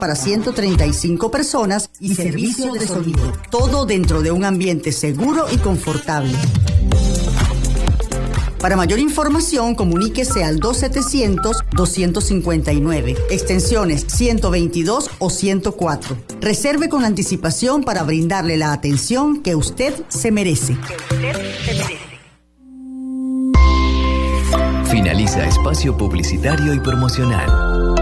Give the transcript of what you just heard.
para 135 personas y servicio de sonido. Todo dentro de un ambiente seguro y confortable. Para mayor información, comuníquese al 2700-259, extensiones 122 o 104. Reserve con anticipación para brindarle la atención que usted se merece. Finaliza espacio publicitario y promocional.